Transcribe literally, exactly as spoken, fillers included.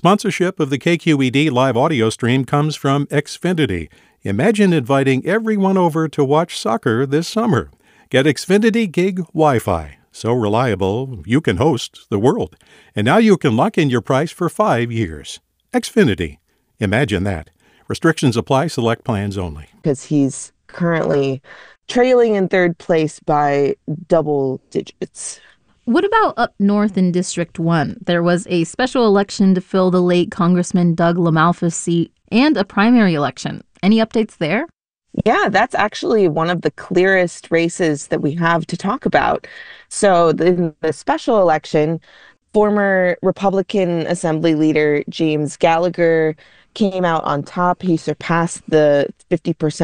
Sponsorship of the K Q E D live audio stream comes from Xfinity. Imagine inviting everyone over to watch soccer this summer. Get Xfinity Gig Wi-Fi. So reliable, you can host the world. And now you can lock in your price for five years. Xfinity. Imagine that. Restrictions apply. Select plans only. Because he's currently trailing in third place by double digits. What about up north in District one? There was a special election to fill the late Congressman Doug LaMalfa's seat and a primary election. Any updates there? Yeah, that's actually one of the clearest races that we have to talk about. So in the special election, former Republican Assembly Leader James Gallagher came out on top. He surpassed the fifty percent